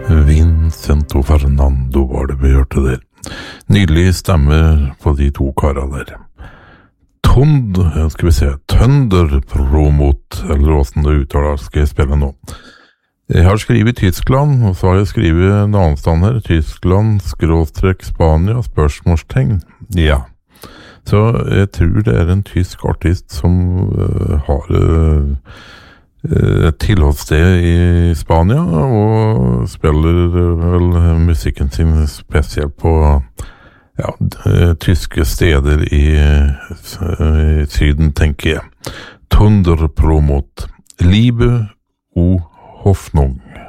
Vincent og Fernando var det vi hørte der. Nydelig stemme på de to karer der. Tønderpromot, eller hvordan det uttaler, skal jeg spille nå. Jeg har skrivet Tyskland, og så har jeg skrivet en annen stand her. Tyskland, /Spania, spørsmålstegn. Ja. Så jeg tror det er en tysk artist som har et tilholdssted i Spania, og spiller vel musikken sin spesielt på tyske steder i Syden, tenker jeg. Tønderpromot. Liebe og Hoffnung.